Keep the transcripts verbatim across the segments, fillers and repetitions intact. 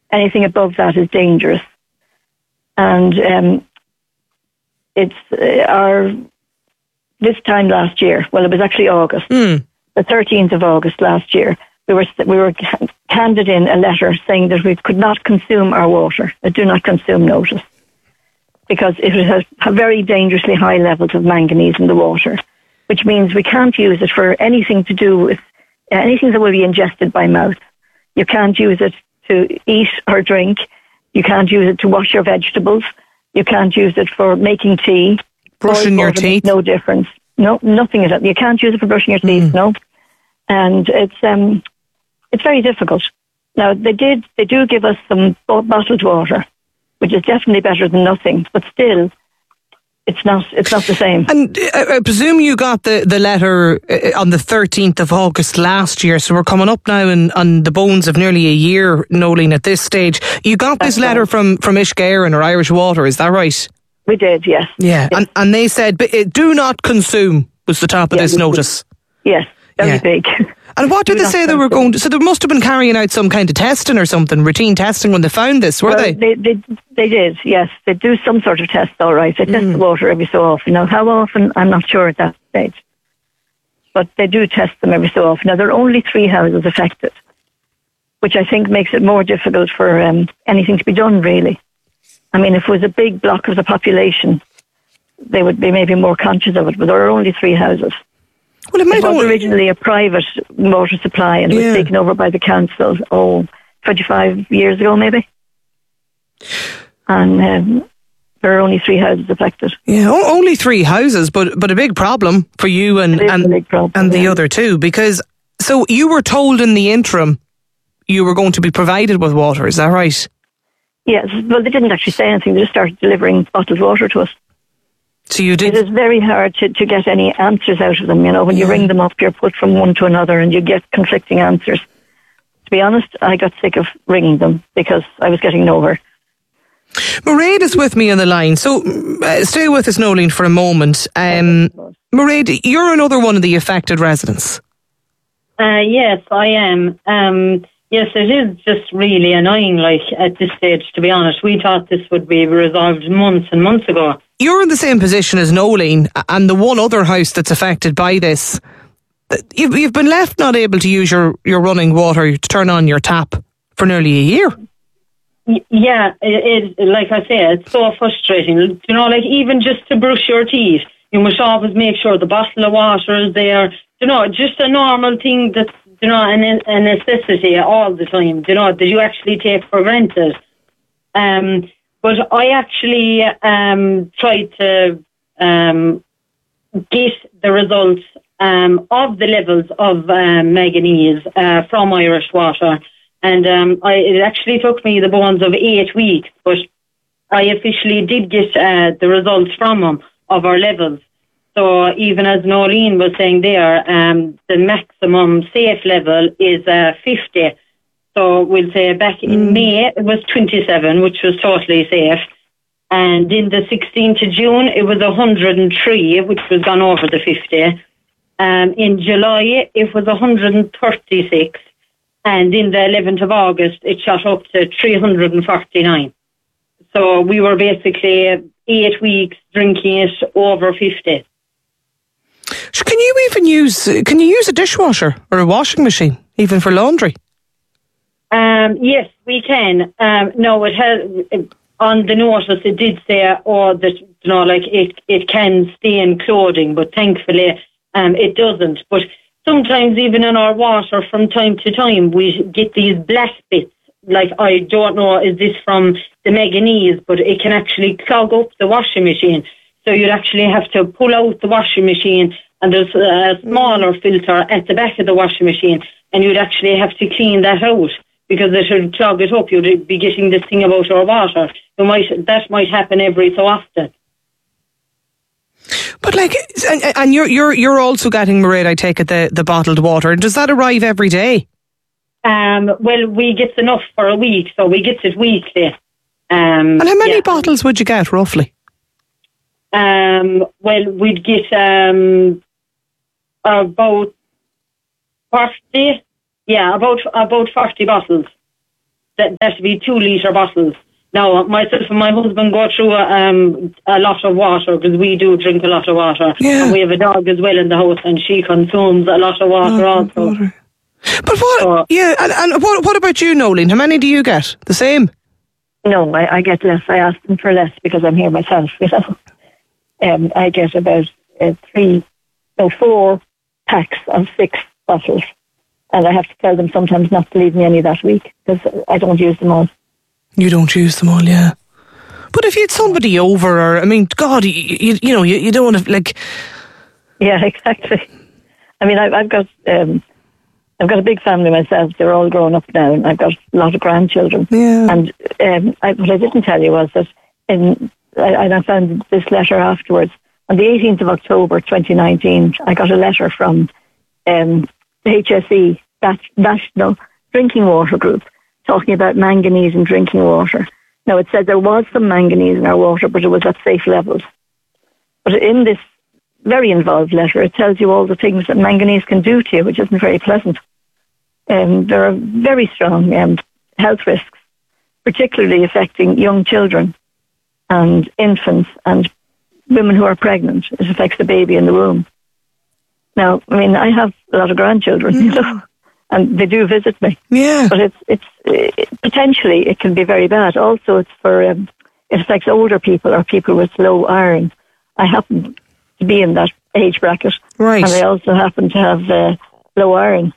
Anything above that is dangerous. And um, it's uh, our this time last year. Well, it was actually August, mm. the thirteenth of August last year. We were we were handed in a letter saying that we could not consume our water, a do not consume notice, because it has very dangerously high levels of manganese in the water, which means we can't use it for anything to do with uh, anything that will be ingested by mouth. You can't use it to eat or drink. You can't use it to wash your vegetables. You can't use it for making tea. Brushing your teeth? No difference. No, nothing at all. You can't use it for brushing your teeth, mm. no. And it's um, it's very difficult. Now, they did, they do give us some bottled water, which is definitely better than nothing, but still, it's not it's not the same. And I, I presume you got the, the letter on the thirteenth of August last year, so we're coming up now in, on the bones of nearly a year, Nolene, at this stage. You got That's this letter right. from, from Ishgairin or Irish Water, is that right? We did, yes. Yeah, yes. And, and they said, do not consume was the top of yeah, this notice. Yes, very yeah. big. And what did they say they were going to... So they must have been carrying out some kind of testing or something, routine testing when they found this, were well, they? they? They they did, yes. They do some sort of test, all right. They test mm. the water every so often. Now, how often, I'm not sure at that stage. But they do test them every so often. Now, there are only three houses affected, which I think makes it more difficult for um, anything to be done, really. I mean, if it was a big block of the population, they would be maybe more conscious of it, but there are only three houses. Well, it, might it was originally a private water supply, and it yeah. was taken over by the council, oh, twenty-five years ago, maybe. And um, there are only three houses affected. Yeah, only three houses, but but a big problem for you and and, problem, and the yeah. other two, because so you were told in the interim you were going to be provided with water, is that right? Yes, well, they didn't actually say anything. They just started delivering bottled water to us. So you did. It is very hard to, to get any answers out of them. You know, when yeah. you ring them up, you're put from one to another and you get conflicting answers. To be honest, I got sick of ringing them because I was getting nowhere. Mairead is with me on the line. So uh, stay with us, Nolene, for a moment. Um, Mairead, you're another one of the affected residents. Uh, yes, I am. Um, yes, it is just really annoying, like, at this stage, to be honest. We thought this would be resolved months and months ago. You're in the same position as Nolene and the one other house that's affected by this. You've, you've been left not able to use your, your running water to turn on your tap for nearly a year. Yeah, it, it, like I say, it's so frustrating. You know, like even just to brush your teeth, you must always make sure the bottle of water is there. You know, just a normal thing that's, you know, a, a necessity all the time, you know, that you actually take for granted. Um, but I actually um, tried to um, get the results um, of the levels of um, manganese uh, from Irish Water. And um, I, it actually took me the bones of eight weeks, but I officially did get uh, the results from them of our levels. So even as Nolene was saying there, um, the maximum safe level is uh, fifty. So we'll say back in mm. May, it was twenty-seven, which was totally safe. And in the sixteenth of June, it was one hundred three, which was gone over the fifty. Um, in July, it was one hundred thirty-six. And in the eleventh of August, it shot up to three hundred forty-nine. So we were basically eight weeks drinking it over fifty. Can you even use, can you use a dishwasher or a washing machine, even for laundry? Um, yes, we can. Um, no, it has, on the notice it did say, oh, that, you know, like it, it can stain clothing, but thankfully um, it doesn't. But sometimes even in our water, from time to time, we get these black bits. Like, I don't know, is this from the manganese, but it can actually clog up the washing machine. So you'd actually have to pull out the washing machine, and there's a smaller filter at the back of the washing machine, and you'd actually have to clean that out because it would clog it up. You'd be getting this thing about your water. You might, that might happen every so often. But like, and, and you're you're you're also getting, Mairead, I take it, the, the bottled water. Does that arrive every day? Um, well, we get enough for a week, so we get it weekly. Um, and how many yeah. bottles would you get, roughly? Um, well, we'd get um, about forty, yeah, about about forty bottles. that that should be two litre bottles. Now, myself and my husband go through a, um, a lot of water because we do drink a lot of water. Yeah. And we have a dog as well in the house, and she consumes a lot of water Oh, also. water. But what? So- yeah, and, and what? What about you, Nolene? How many do you get? The same. No, I, I get less. I ask them for less because I'm here myself, you know. Um, I get about uh, three, no, four packs of six bottles. And I have to tell them sometimes not to leave me any that week because I don't use them all. You don't use them all, yeah. But if you had somebody over, or I mean, God, you you, you know, you, you don't want to like. Yeah, exactly. I mean, I've, I've got um, I've got a big family myself. They're all grown up now, and I've got a lot of grandchildren. Yeah. And um, I, what I didn't tell you was that in I, I found this letter afterwards. On the eighteenth of October, twenty nineteen, I got a letter from um, the H S E, that National Drinking Water Group, talking about manganese in drinking water. Now, it said there was some manganese in our water, but it was at safe levels. But in this very involved letter, it tells you all the things that manganese can do to you, which isn't very pleasant. Um, there are very strong um, health risks, particularly affecting young children and infants and women who are pregnant. It affects the baby in the womb. Now, I mean, I have a lot of grandchildren, mm. you know, and they do visit me. Yeah. But it's it's it, potentially it can be very bad. Also, it's for um, it affects older people or people with low iron. I happen to be in that age bracket, right? And I also happen to have uh, low iron.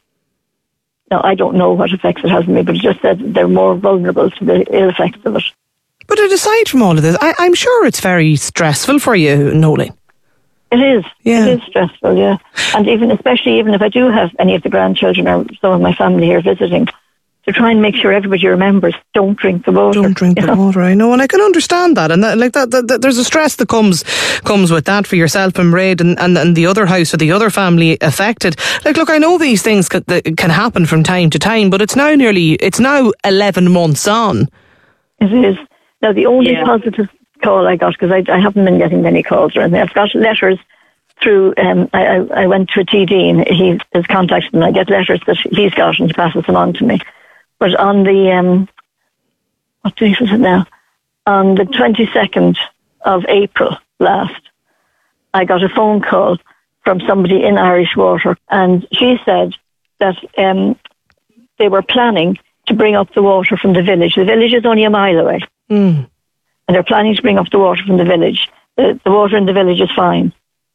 Now, I don't know what effects it has on me, but it just said they're more vulnerable to the ill effects of it. But aside from all of this, I, I'm sure it's very stressful for you, Nolene. It is. Yeah. It is stressful, yeah. And even, especially even if I do have any of the grandchildren or some of my family here visiting, to try and make sure everybody remembers, don't drink the water. Don't drink the know? water, I know, and I can understand that. And that, like that, that, that, there's a stress that comes comes with that for yourself and Mairead and, and, and the other house or the other family affected. Like, look, I know these things can, that can happen from time to time, but it's now nearly, it's now eleven months on. It is. Now, the only yeah. positive call I got, because I, I haven't been getting many calls or anything, I've got letters through, um, I, I, I went to a T D and he has contacted me. I get letters that he's got and he passes them on to me. But on the, um, what date is it now? On the twenty-second of April last, I got a phone call from somebody in Irish Water, and she said that um, they were planning to bring up the water from the village. The village is only a mile away. Mm. And they're planning to bring up the water from the village. The, the water in the village is fine.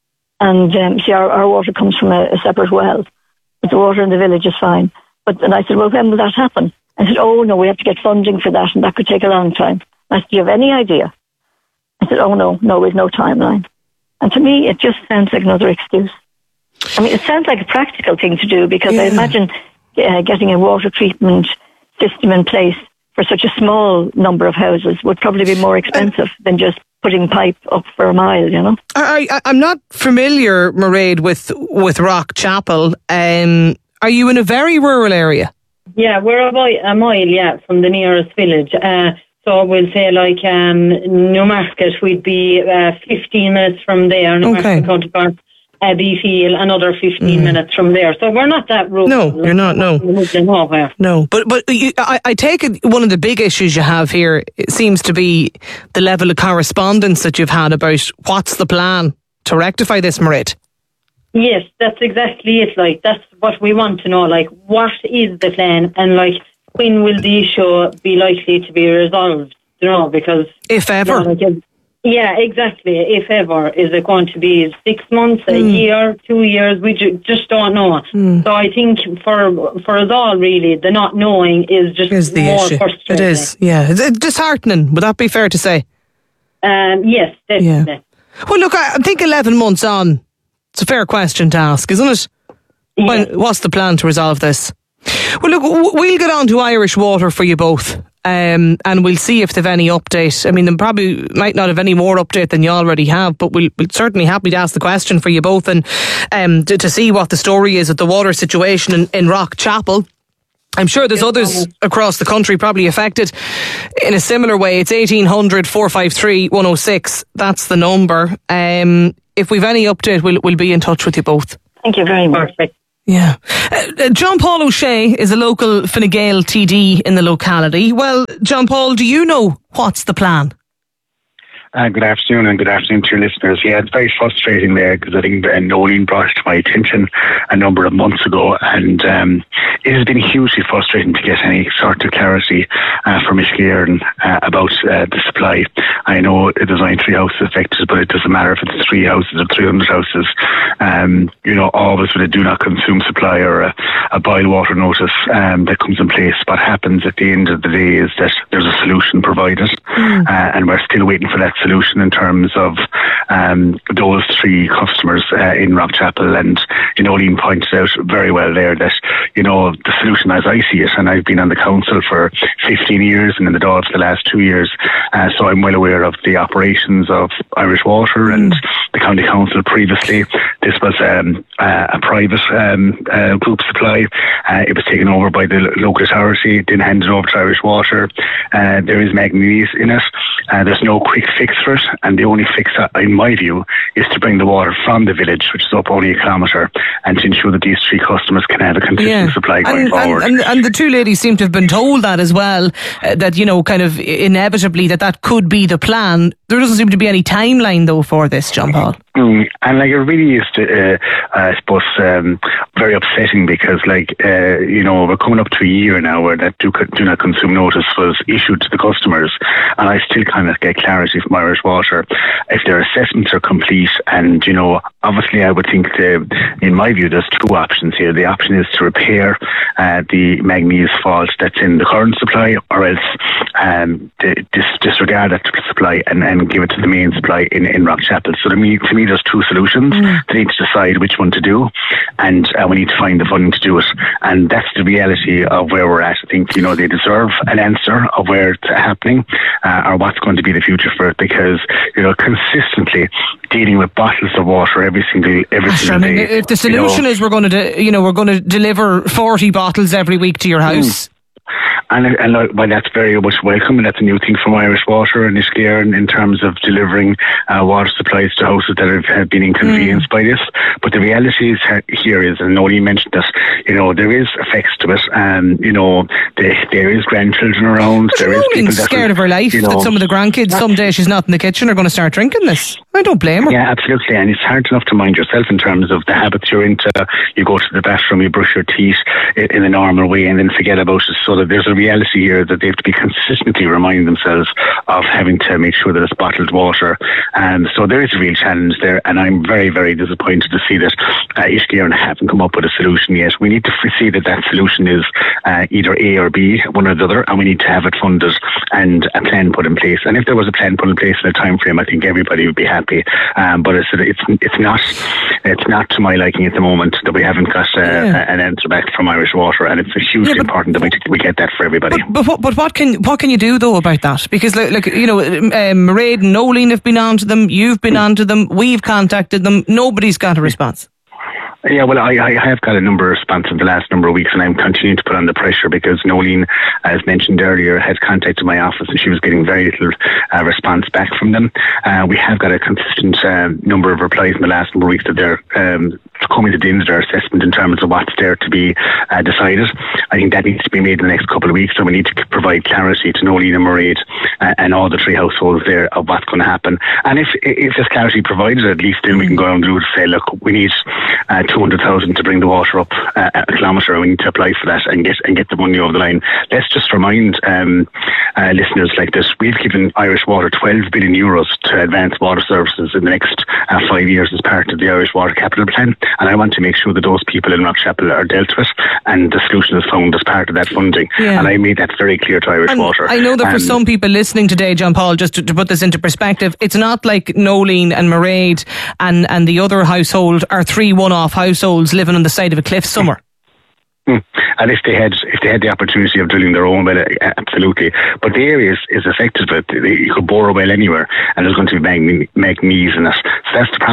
And um, see, our, our water comes from a, a separate well. But the water in the village is fine. But and I said, well, when will that happen? I said, oh, no, we have to get funding for that, and that could take a long time. I said, do you have any idea? I said, oh, no, no, we've no timeline. And to me, it just sounds like another excuse. I mean, it sounds like a practical thing to do, because yeah. I imagine uh, getting a water treatment system in place for such a small number of houses would probably be more expensive uh, than just putting pipe up for a mile, you know. I, I, I'm not familiar, Mairead, with with Rock Chapel. Um, are you in a very rural area? Yeah, we're a mile, a mile yeah, from the nearest village. Uh, so we'll say like um, Newmarket, we'd be uh, fifteen minutes from there. Newmarket, okay. County Cork, Abbeyfield, another fifteen mm. minutes from there. So we're not that rural. No, you're not, no. Nowhere. No, but but you, I, I take it one of the big issues you have here, it seems to be the level of correspondence that you've had about what's the plan to rectify this, Mairead. Yes, that's exactly it. Like, that's what we want to know. Like, what is the plan? And, like, when will the issue be likely to be resolved? You know, because... If ever. You know, like, yeah, exactly. If ever. Is it going to be six months, a mm. year, two years? We ju- just don't know. Mm. So I think for for us all, really, the not knowing is just is the more issue. frustrating. It is, yeah. It's disheartening. Would that be fair to say? Um, yes, definitely. Yeah. Well, look, I think eleven months on, it's a fair question to ask, isn't it? Yeah. When, what's the plan to resolve this? Well, look, we'll get on to Irish Water for you both, um, and we'll see if they've any update. I mean, they probably might not have any more update than you already have, but we'll, we'll certainly happy to ask the question for you both and um, to, to see what the story is of the water situation in, in Rock Chapel. I'm sure there's others across the country probably affected in a similar way. It's eighteen hundred, four five three, one oh six. That's the number. Um, if we've any update, we'll, we'll be in touch with you both. Thank you very much. Perfect. Yeah. Uh, John Paul O'Shea is a local Fine Gael T D in the locality. Well, John Paul, do you know what's the plan? Uh, good afternoon, and good afternoon to your listeners. Yeah, it's very frustrating there because I think uh, Nolene brought it to my attention a number of months ago, and um, it has been hugely frustrating to get any sort of clarity uh, from Ishguirean uh, about uh, the supply. I know there's only three houses affected, but it doesn't matter if it's three houses or three hundred houses. Um, you know, always with a do not consume supply or a, a boil water notice um, that comes in place, what happens at the end of the day is that there's a solution provided, mm. uh, and we're still waiting for that solution in terms of um, those three customers uh, in Rockchapel. And you know, Liam pointed out very well there that, you know, the solution as I see it, and I've been on the council for fifteen years and in the Dáil for the last two years, uh, so I'm well aware of the operations of Irish Water and the County Council previously. This was um, uh, a private um, uh, group supply. Uh, it was taken over by the local authority, then handed over to Irish Water. Uh, there is manganese in it. Uh, there's no quick fix for it, and the only fix, uh, in my view, is to bring the water from the village, which is up only a kilometre, and to ensure that these three customers can have a consistent yeah. supply going and, forward. And, and, and the two ladies seem to have been told that as well, uh, that, you know, kind of inevitably that that could be the plan. There doesn't seem to be any timeline, though, for this, John Paul. Mm, and like it really is, to, uh, I suppose, um, very upsetting because, like, uh, you know, we're coming up to a year now where that do, do not consume notice was issued to the customers, and I still kind of get clarity from Irish Water if their assessments are complete. And you know, obviously, I would think, the, in my view, there's two options here. The option is to repair uh, the manganese fault that's in the current supply, or else um, dis- disregard that supply and, and give it to the main supply in, in Rockchapel. So to me, to me, there's two solutions. Mm. They need to decide which one to do, and uh, we need to find the funding to do it. And that's the reality of where we're at. I think, you know, they deserve an answer of where it's happening uh, or what's going to be the future for it, because, you know, consistently dealing with bottles of water every single every Gosh, single I mean, day. If the solution you know, is we're going to, de- you know, we're going to deliver forty bottles every week to your house. Mm. And, and uh, well, that's very much welcome, and that's a new thing from Irish Water and Ishguire in, in terms of delivering uh, water supplies to houses that have, have been inconvenienced mm. by this. But the reality is uh, here is, and Nolene mentioned this, you know, there is effects to it, and you know, there, there is grandchildren around. But there is people scared that, of her life, you know, that some of the grandkids someday she's not in the kitchen are going to start drinking this. I don't blame her. Yeah, absolutely, and it's hard enough to mind yourself in terms of the habits you're into. You go to the bathroom, you brush your teeth in, in a normal way, and then forget about it. So that there's a reality here that they have to be consistently reminding themselves of having to make sure that it's bottled water. And so there is a real challenge there, and I'm very, very disappointed to see that uh, Ishguire haven't come up with a solution yet. We need to see that that solution is uh, either A or B, one or the other, and we need to have it funded and a plan put in place. And if there was a plan put in place in a time frame, I think everybody would be happy. Um, but it's, it's it's not it's not to my liking at the moment that we haven't got uh, yeah. an answer back from Irish Water, and it's hugely yeah, important that we we get that for everybody. But, but, what, but what can what can you do though about that? Because like, like you know, um, Mairead and Nolene have been on to them, you've been on to them, we've contacted them, nobody's got a response. Yeah, well, I, I have got a number of responses in the last number of weeks, and I'm continuing to put on the pressure because Nolene, as mentioned earlier, has contacted my office and she was getting very little uh, response back from them. Uh, we have got a consistent uh, number of replies in the last number of weeks that they're um, coming to the end of their assessment in terms of what's there to be uh, decided. I think that needs to be made in the next couple of weeks, so we need to provide clarity to Nolene and Mairead uh, and all the three households there of what's going to happen. And if if there's clarity provided, at least then we can go down the route and say, look, we need uh, two hundred thousand to bring the water up uh, a kilometre, and we need to apply for that and get and get the money over the line. Let's just remind um, uh, listeners like this, we've given Irish Water twelve billion euros to advance water services in the next uh, five years as part of the Irish Water Capital Plan, and I want to make sure that those people in Rockchapel are dealt with and the solution is found as part of that funding. Yeah. And I made that very clear to Irish and Water. I know that um, for some people listening today, John Paul, just to, to put this into perspective, it's not like Nolene and Mairead and, and the other household are three one-off households living on the side of a cliff somewhere. Mm. And if they had if they had the opportunity of drilling their own well, absolutely. But the area is, is affected, but you could bore a well anywhere, and there's going to be manganese in it. So that's the problem.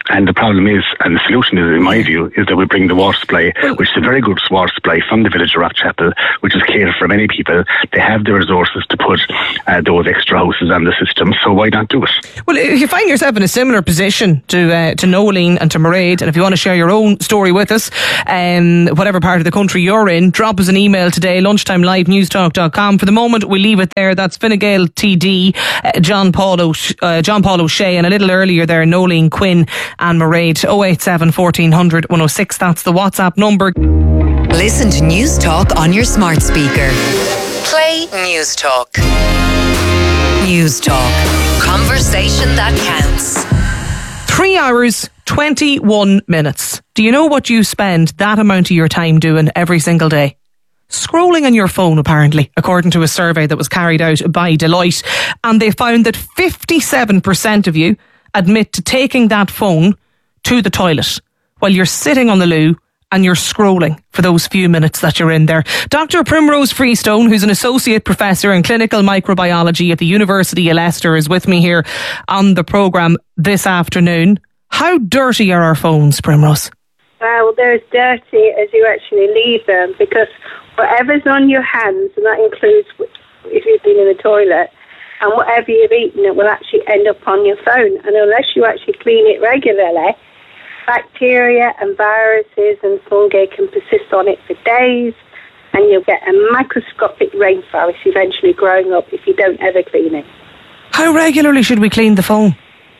And the problem is, and the solution is, in my view, is that we bring the water supply, which is a very good water supply from the village of Rockchapel, which is catered for many people. They have the resources to put uh, those extra houses on the system, so why not do it? Well, if you find yourself in a similar position to uh, to Noeline and to Mairead, and if you want to share your own story with us, um, whatever part of the country you're in, drop us an email today, lunchtime live newstalk dot com. For the moment, we leave it there. That's Fine Gael T D, uh, John Paul O'Sh- uh, John Paul O'Shea, and a little earlier there, Noeline Quinn and Mairead. oh eight seven, fourteen hundred, one oh six. That's the WhatsApp number. Listen to News Talk on your smart speaker. Play News Talk. News Talk. Conversation that counts. Three hours, twenty-one minutes. Do you know what you spend that amount of your time doing every single day? Scrolling on your phone, apparently, according to a survey that was carried out by Deloitte. And they found that fifty-seven percent of you admit to taking that phone to the toilet while you're sitting on the loo and you're scrolling for those few minutes that you're in there. Doctor Primrose Freestone, who's an associate professor in clinical microbiology at the University of Leicester, is with me here on the programme this afternoon. How dirty are our phones, Primrose? Well, they're as dirty as you actually leave them, because whatever's on your hands, and that includes if you've been in the toilet, and whatever you've eaten, it will actually end up on your phone. And unless you actually clean it regularly, bacteria and viruses and fungi can persist on it for days, and you'll get a microscopic rainforest eventually growing up if you don't ever clean it. How regularly should we clean the phone?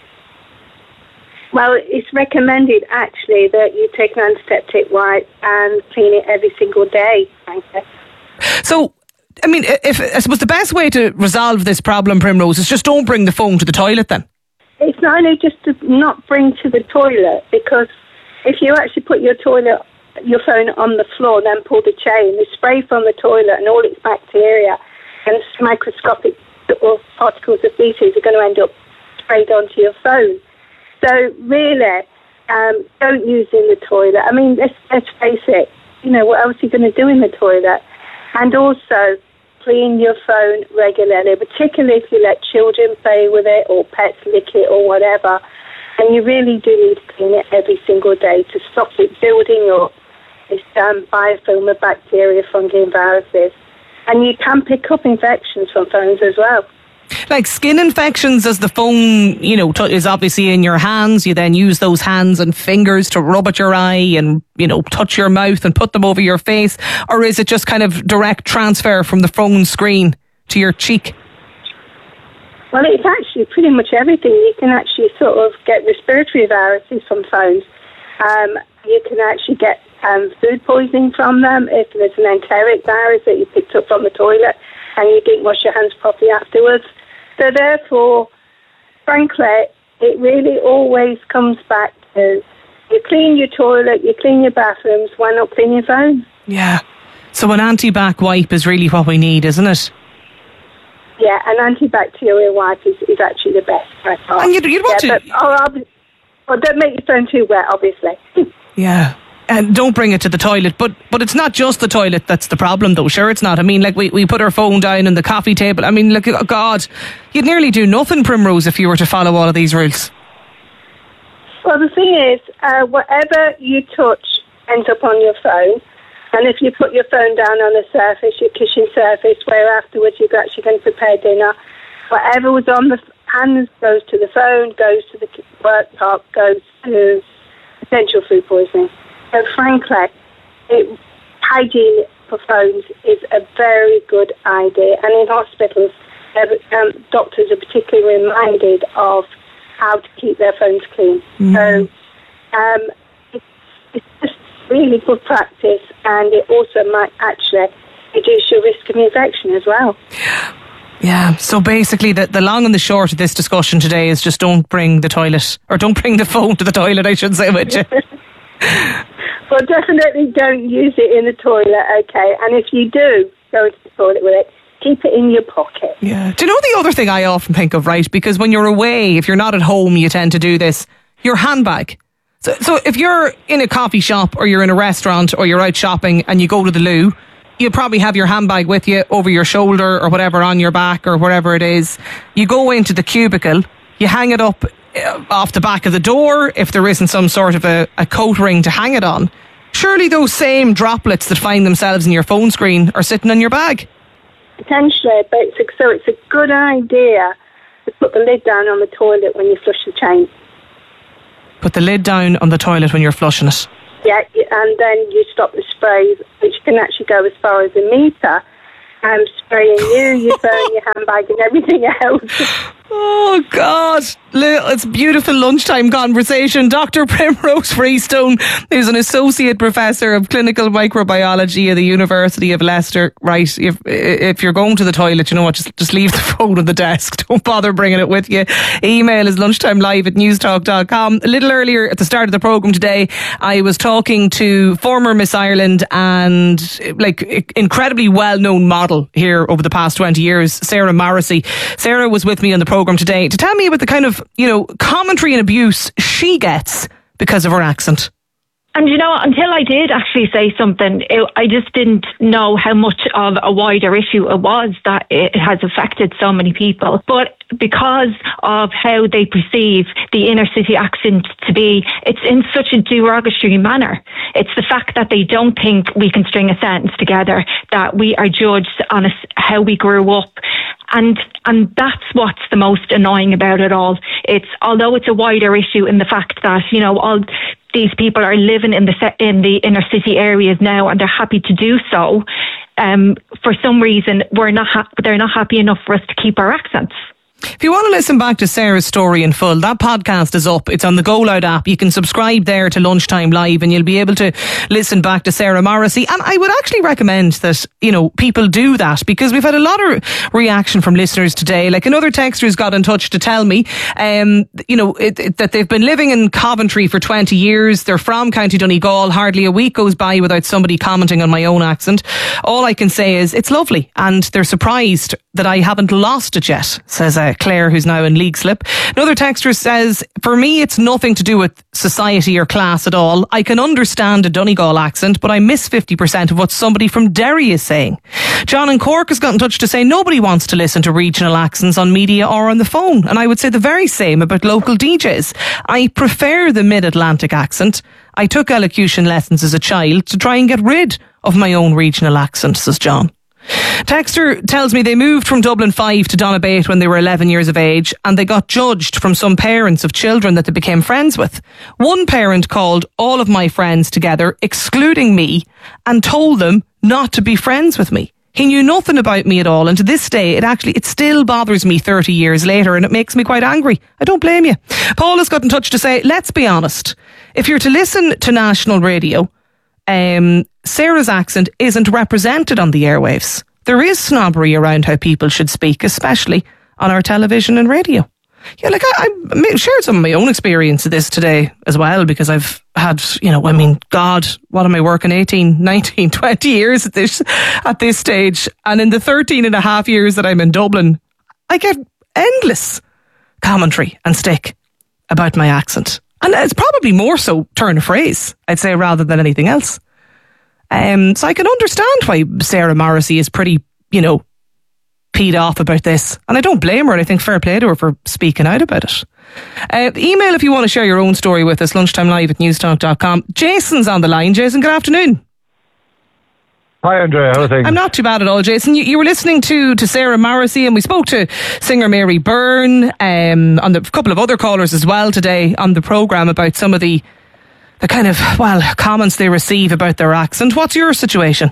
Well, it's recommended actually that you take an antiseptic wipe and clean it every single day, frankly. So, I mean, if I suppose the best way to resolve this problem, Primrose, is just don't bring the phone to the toilet then. It's not only just to not bring to the toilet, because if you actually put your toilet, your phone on the floor, then pull the chain, the spray from the toilet and all its bacteria and microscopic little particles of feces are going to end up sprayed onto your phone. So really, um, don't use it in the toilet. I mean, let's, let's face it, you know, what else are you going to do in the toilet? And also, clean your phone regularly, particularly if you let children play with it or pets lick it or whatever. And you really do need to clean it every single day to stop it building up this um, biofilm of bacteria, fungi and viruses. And you can pick up infections from phones as well. Like skin infections, as the phone, you know, t- is obviously in your hands. You then use those hands and fingers to rub at your eye and, you know, touch your mouth and put them over your face. Or is it just kind of direct transfer from the phone screen to your cheek? Well, it's actually pretty much everything. You can actually sort of get respiratory viruses from phones. Um, you can actually get um, food poisoning from them if there's an enteric virus that you picked up from the toilet and you didn't wash your hands properly afterwards. So therefore, frankly, it really always comes back to you clean your toilet, you clean your bathrooms, why not clean your phone? Yeah. So an anti-bac wipe is really what we need, isn't it? Yeah, an antibacterial wipe is, is actually the best. Right? And you'd, you'd want yeah, to... But, oh, oh, don't make your phone too wet, obviously. Yeah. And don't bring it to the toilet. But but it's not just the toilet that's the problem, though. Sure, it's not. I mean, like, we, we put our phone down on the coffee table. I mean, look, oh God, you'd nearly do nothing, Primrose, if you were to follow all of these rules. Well, the thing is, uh, whatever you touch ends up on your phone. And if you put your phone down on the surface, your kitchen surface, where afterwards you're actually going to prepare dinner, whatever was on the hands goes to the phone, goes to the worktop, goes to potential food poisoning. So frankly, it, hygiene for phones is a very good idea. And in hospitals, um, doctors are particularly reminded of how to keep their phones clean. Mm. So um, it's, it's just really good practice, and it also might actually reduce your risk of infection as well. Yeah, so basically the, the long and the short of this discussion today is just don't bring the toilet, or don't bring the phone to the toilet, I should say, with you. Well, definitely don't use it in the toilet, okay? And if you do go into the toilet with it, keep it in your pocket. Yeah. Do you know the other thing I often think of, right? Because when you're away, if you're not at home, you tend to do this, your handbag. So, so if you're in a coffee shop or you're in a restaurant or you're out shopping and you go to the loo, you probably have your handbag with you over your shoulder or whatever, on your back or wherever it is. You go into the cubicle, you hang it up off the back of the door, if there isn't some sort of a, a coat ring to hang it on, surely those same droplets that find themselves in your phone screen are sitting in your bag. Potentially, but it's a, so it's a good idea to put the lid down on the toilet when you flush the chain. Put the lid down on the toilet when you're flushing it. Yeah, and then you stop the spray, which can actually go as far as a metre. I'm spraying you, you burn your handbag and everything else. Oh, God. It's a beautiful lunchtime conversation. Doctor Primrose Freestone, who's an Associate Professor of Clinical Microbiology at the University of Leicester. Right, if if you're going to the toilet, you know what, just, just leave the phone on the desk. Don't bother bringing it with you. Email is lunchtimelive at newstalk dot com. A little earlier at the start of the programme today, I was talking to former Miss Ireland and like incredibly well-known model here over the past twenty years, Sarah Morrissey. Sarah was with me on the programme today to tell me about the kind of, you know, commentary and abuse she gets because of her accent. And you know, until I did actually say something, it, I just didn't know how much of a wider issue it was that it has affected so many people. But because of how they perceive the inner city accent to be, it's in such a derogatory manner. It's the fact that they don't think we can string a sentence together, that we are judged on a, how we grew up. And and that's what's the most annoying about it all. It's although it's a wider issue in the fact that, you know, all these people are living in the in the inner city areas now and they're happy to do so. Um, for some reason, we're not ha- they're not happy enough for us to keep our accents. If you want to listen back to Sarah's story in full, that podcast is up. It's on the Go Loud app. You can subscribe there to Lunchtime Live and you'll be able to listen back to Sarah Morrissey. And I would actually recommend that, you know, people do that because we've had a lot of reaction from listeners today. Like another texter's got in touch to tell me, um, you know, it, it, that they've been living in Coventry for twenty years. They're from County Donegal. Hardly a week goes by without somebody commenting on my own accent. All I can say is it's lovely and they're surprised that I haven't lost it yet, says uh, Claire, who's now in league slip. Another texter says, for me, it's nothing to do with society or class at all. I can understand a Donegal accent, but I miss fifty percent of what somebody from Derry is saying. John in Cork has got in touch to say nobody wants to listen to regional accents on media or on the phone. And I would say the very same about local D Js. I prefer the mid-Atlantic accent. I took elocution lessons as a child to try and get rid of my own regional accent, says John. Texter tells me they moved from Dublin five to Donabate when they were eleven years of age and they got judged from some parents of children that they became friends with. One parent called all of my friends together, excluding me, and told them not to be friends with me. He knew nothing about me at all, and to this day it actually it still bothers me thirty years later and it makes me quite angry. I don't blame you. Paul has got in touch to say, let's be honest, if you're to listen to national radio, Um, Sarah's accent isn't represented on the airwaves. There is snobbery around how people should speak, especially on our television and radio. Yeah, like I, I shared some of my own experience of this today as well, because I've had, you know, I mean, God, what am I working eighteen, nineteen, twenty years at this, at this stage? And in the thirteen and a half years that I'm in Dublin, I get endless commentary and stick about my accent. And it's probably more so turn of phrase, I'd say, rather than anything else. Um, so I can understand why Sarah Morrissey is pretty, you know, peed off about this. And I don't blame her. And I think fair play to her for speaking out about it. Uh, email if you want to share your own story with us, lunchtimelive at newstalk dot com. Jason's on the line. Jason, good afternoon. Hi, Andrea. How are things? I'm not too bad at all, Jason. You, you were listening to, to Sarah Morrissey, and we spoke to singer Mary Byrne, um, and a couple of other callers as well today on the programme about some of the, the kind of, well, comments they receive about their accent. What's your situation?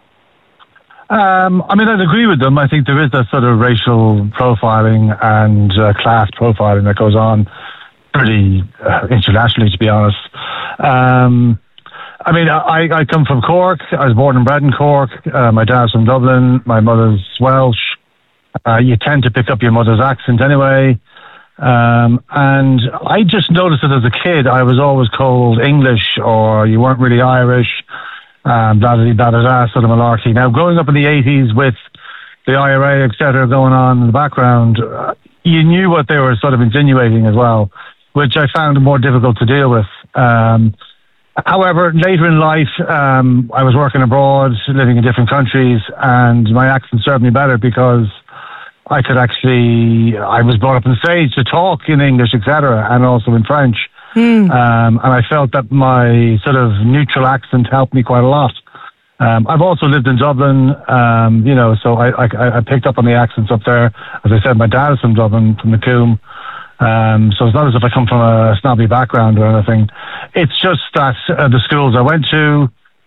Um, I mean, I'd agree with them. I think there is that sort of racial profiling and uh, class profiling that goes on pretty uh, internationally, to be honest. Um I mean, I, I come from Cork. I was born and bred in Cork. Uh, my dad's from Dublin. My mother's Welsh. Uh, you tend to pick up your mother's accent anyway. Um, and I just noticed it as a kid. I was always called English, or you weren't really Irish, um, blah, blah, blah, blah, blah, sort of malarkey. Now, growing up in the eighties with the I R A, et cetera, going on in the background, uh, you knew what they were sort of insinuating as well, which I found more difficult to deal with. Um, However, later in life, um, I was working abroad, living in different countries, and my accent served me better because I could actually, I was brought up on stage to talk in English, et cetera, and also in French. Mm. Um, and I felt that my sort of neutral accent helped me quite a lot. Um, I've also lived in Dublin, um, you know, so I, I, I picked up on the accents up there. As I said, my dad is from Dublin, from the Coombe. Um, so it's not as if I come from a snobby background or anything. It's just that uh, the schools I went to,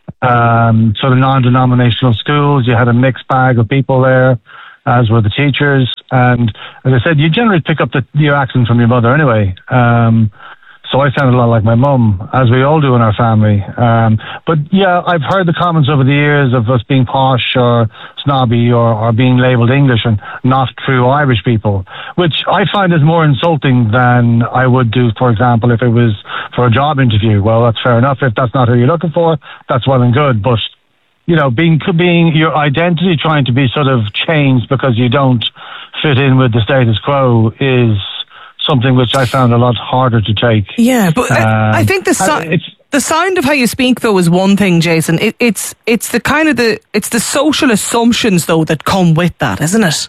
um, sort of non-denominational schools, you had a mixed bag of people there, as were the teachers. And as I said, you generally pick up the, your accent from your mother anyway. Um, So I sound a lot like my mum, as we all do in our family. Um, but yeah, I've heard the comments over the years of us being posh or snobby or, or being labelled English and not true Irish people, which I find is more insulting than I would do, for example, if it was for a job interview. Well, that's fair enough. If that's not who you're looking for, that's well and good. But, you know, being, being your identity trying to be sort of changed because you don't fit in with the status quo is something which I found a lot harder to take. Yeah, but um, I, I think the so- it's, the sound of how you speak though is one thing, Jason. It, it's it's the kind of the it's the social assumptions though that come with that, isn't it?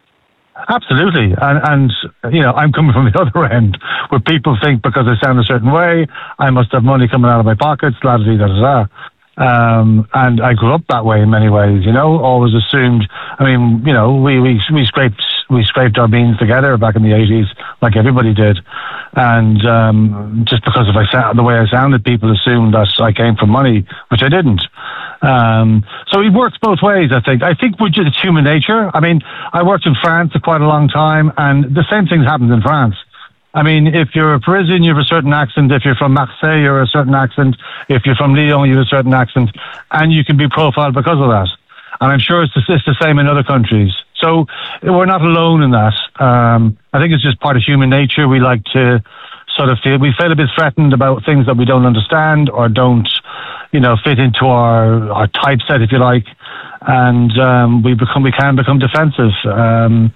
Absolutely, and and you know I'm coming from the other end where people think because I sound a certain way, I must have money coming out of my pockets. Da da da da. Um, and I grew up that way in many ways, you know, always assumed, I mean, you know, we, we, we scraped, we scraped our beans together back in the eighties, like everybody did. And, um, just because of I sound, the way I sounded, people assumed that I came from money, which I didn't. Um, so it works both ways, I think. I think we're just, it's human nature. I mean, I worked in France for quite a long time and the same things happened in France. I mean, if you're a Parisian, you have a certain accent. If you're from Marseille, you're a certain accent. If you're from Lyon, you have a certain accent. And you can be profiled because of that. And I'm sure it's the, it's the same in other countries. So we're not alone in that. Um, I think it's just part of human nature. We like to sort of feel, we feel a bit threatened about things that we don't understand or don't, you know, fit into our, our typeset, if you like. And um, we become, we can become defensive. Um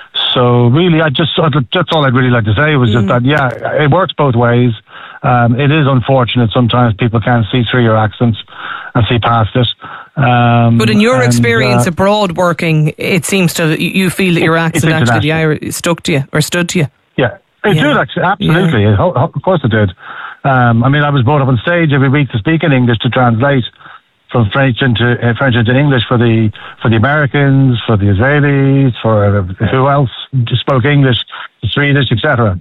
So really, I just, that's all I'd really like to say was just mm. that, yeah, it works both ways. Um, it is unfortunate sometimes people can't see through your accents and see past it. Um, but in your and, experience uh, abroad working, it seems to, you feel that your accent actually the Irish, stuck to you or stood to you. Yeah, it yeah. did actually, absolutely. Yeah. Of course it did. Um, I mean, I was brought up on stage every week to speak in English to translate from French into uh, French into English for the for the Americans, for the Israelis, for uh, who else spoke English, the Swedish, et cetera.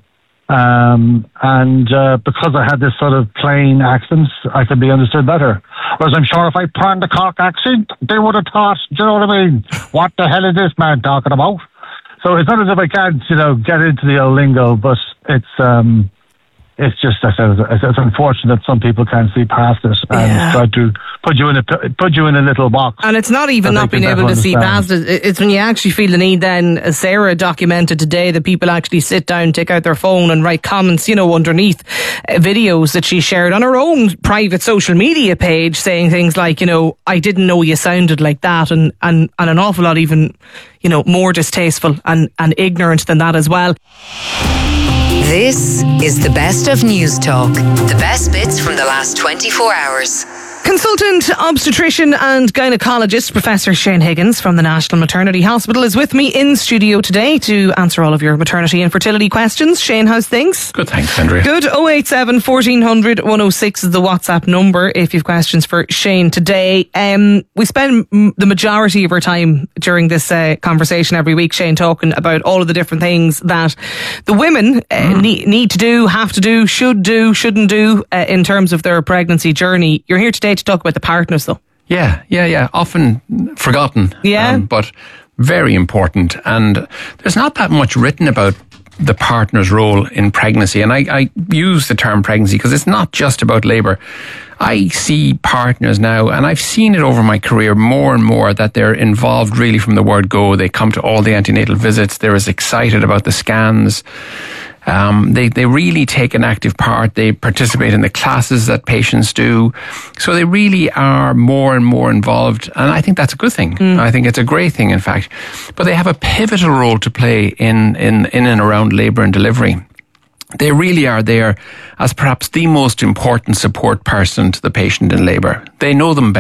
Um, and uh, because I had this sort of plain accent, I could be understood better. Whereas I'm sure if I put on the Cork accent, they would have thought, do you know what I mean? What the hell is this man talking about? So it's not as if I can't, you know, get into the old lingo, but it's um, it's just I said it's unfortunate that some people can't see past it and yeah. try to put you in a put you in a little box. And it's not even not being able to see past it. It's when you actually feel the need. Then, as Sarah documented today, that people actually sit down, take out their phone, and write comments, you know, underneath uh, videos that she shared on her own private social media page, saying things like, you know, I didn't know you sounded like that, and and and an awful lot even, you know, more distasteful and and ignorant than that as well. This is the best of News Talk. The best bits from the last twenty-four hours. Consultant obstetrician and gynaecologist Professor Shane Higgins from the National Maternity Hospital is with me in studio today to answer all of your maternity and fertility questions. Shane, how's things? Good, thanks, Andrea. Good. oh eight seven, fourteen hundred, one oh six is the WhatsApp number if you have questions for Shane today. Um, we spend m- the majority of our time during this uh, conversation every week, Shane, talking about all of the different things that the women uh, mm. need, need to do, have to do, should do, shouldn't do uh, in terms of their pregnancy journey. You're here today to talk about the partners, though. Yeah, yeah, yeah. Often forgotten, yeah, um, but very important. And there's not that much written about the partner's role in pregnancy. And I, I use the term pregnancy because it's not just about labour. I see partners now, and I've seen it over my career more and more, that they're involved really from the word go. They come to all the antenatal visits. They're as excited about the scans. Um, they, they really take an active part. They participate in the classes that patients do. So they really are more and more involved. And I think that's a good thing. Mm. I think it's a great thing, in fact. But they have a pivotal role to play in, in, in and around labour and delivery. They really are there as perhaps the most important support person to the patient in labour. They know them best.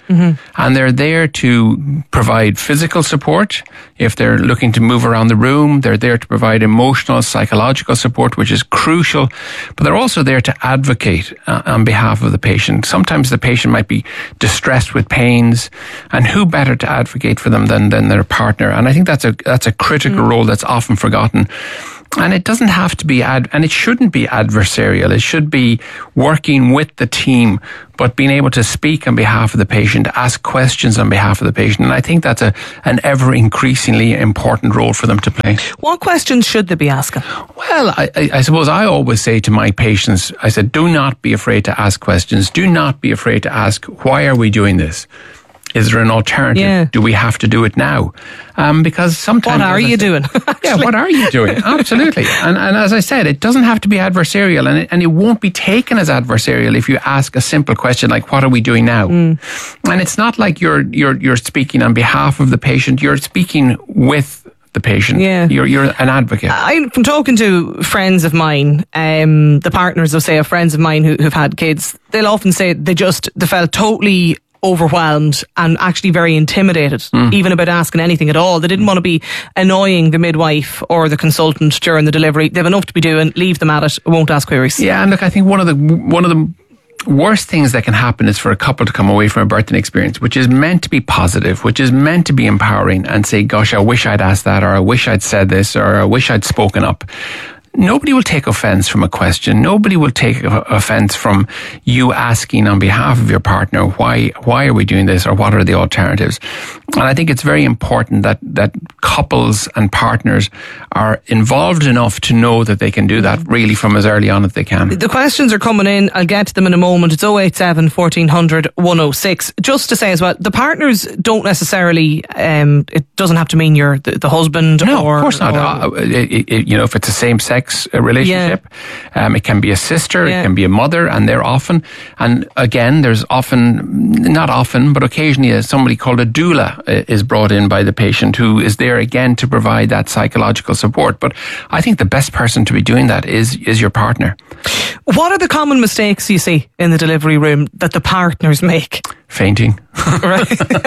Mm-hmm. And they're there to provide physical support. If they're looking to move around the room, they're there to provide emotional, psychological support, which is crucial. But they're also there to advocate uh, on behalf of the patient. Sometimes the patient might be distressed with pains, and who better to advocate for them than, than their partner? And I think that's a that's a critical mm. role that's often forgotten. And it doesn't have to be, ad, and it shouldn't be adversarial. It should be working with the team, but being able to speak on behalf of the patient, ask questions on behalf of the patient. And I think that's a an ever increasingly important role for them to play. What questions should they be asking? Well, I, I, I suppose I always say to my patients, I said, do not be afraid to ask questions. Do not be afraid to ask, why are we doing this? Is there an alternative? Yeah. Do we have to do it now? Um, because sometimes... What are you doing? yeah, what are you doing? Absolutely. And, and as I said, it doesn't have to be adversarial, and it, and it won't be taken as adversarial if you ask a simple question like, what are we doing now? Mm. And it's not like you're, you're, you're speaking on behalf of the patient. You're speaking with the patient. Yeah. You're, you're an advocate. I, from talking to friends of mine, um, the partners of, say, of friends of mine who, who've had kids, they'll often say they just, they felt totally overwhelmed and actually very intimidated, mm. even about asking anything at all. They didn't want to be annoying the midwife or the consultant during the delivery. They've enough to be doing, leave them at it, won't ask queries. Yeah, and look, I think one of the one of the worst things that can happen is for a couple to come away from a birthing experience, which is meant to be positive, which is meant to be empowering, and say, gosh, I wish I'd asked that, or I wish I'd said this, or I wish I'd spoken up. Nobody will take offence from a question. Nobody will take offence from you asking on behalf of your partner, why why are we doing this, or what are the alternatives? And I think it's very important that, that couples and partners are involved enough to know that they can do that really from as early on as they can. The questions are coming in. I'll get to them in a moment. It's oh eight seven, fourteen hundred, one oh six. Just to say as well, the partners don't necessarily, um, it doesn't have to mean you're the, the husband. No, or, of course not. Or, uh, it, it, you know, if it's a same-sex relationship, yeah. um, it can be a sister, yeah. it can be a mother, and they're often, and again, there's often, not often, but occasionally uh, somebody called a doula uh, is brought in by the patient who is there again to provide that psychological support. But I think the best person to be doing that is is your partner. What are the common mistakes you see in the delivery room that the partners make? Fainting. Right.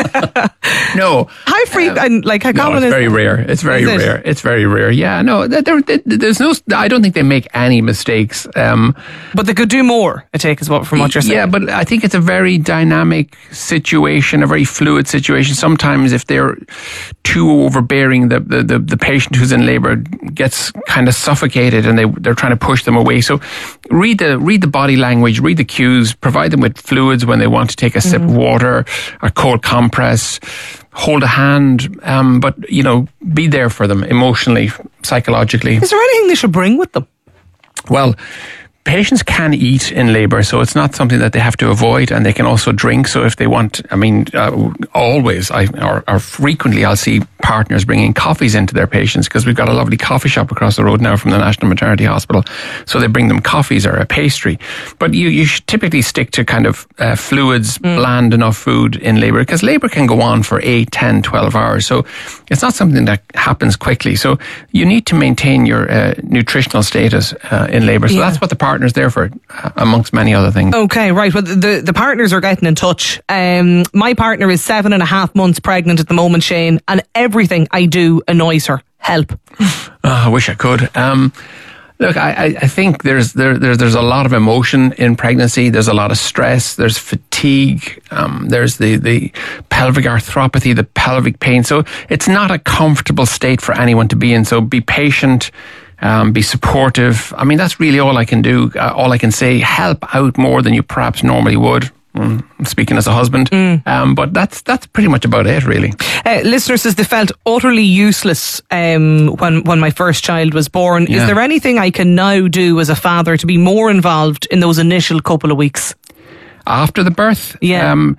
No. How frequent? Uh, like how no, common it's is very rare. It's very it? rare. It's very rare. Yeah. No. There, there, there's no. I don't think they make any mistakes. Um, but they could do more. I take as what from what you're saying. Yeah, but I think it's a very dynamic situation, a very fluid situation. Sometimes if they're too overbearing, the the, the, the patient who's in labour gets kind of suffocated, and they they're trying to push them away. So read the read the body language, read the cues, provide them with fluids when they want to take a sip mm-hmm. of water, a cold compress, hold a hand, um, but, you know, be there for them emotionally, psychologically. Is there anything they should bring with them? Well, patients can eat in labour, so it's not something that they have to avoid, and they can also drink. So if they want, I mean, uh, always, I or, or frequently, I'll see partners bringing coffees into their patients, because we've got a lovely coffee shop across the road now from the National Maternity Hospital. So they bring them coffees or a pastry. But you, you should typically stick to kind of uh, fluids, mm. bland enough food in labour, because labour can go on for eight, ten, twelve hours. So it's not something that happens quickly. So you need to maintain your uh, nutritional status uh, in labour. So yeah. that's what the partner's there for, uh, amongst many other things. Okay, right. Well, the, the partners are getting in touch. Um, my partner is seven and a half months pregnant at the moment, Shane, and everything I do annoys her. Help. Oh, I wish I could. Um, look, I, I think there's there, there there's a lot of emotion in pregnancy. There's a lot of stress. There's fatigue. Um, there's the, the pelvic arthropathy, the pelvic pain. So it's not a comfortable state for anyone to be in. So be patient. Um, be supportive. I mean, that's really all I can do. Uh, all I can say, help out more than you perhaps normally would. Mm, speaking as a husband. Mm. Um, but that's that's pretty much about it, really. Uh, listener says they felt utterly useless um, when, when my first child was born. Yeah. Is there anything I can now do as a father to be more involved in those initial couple of weeks? After the birth? Yeah. Um,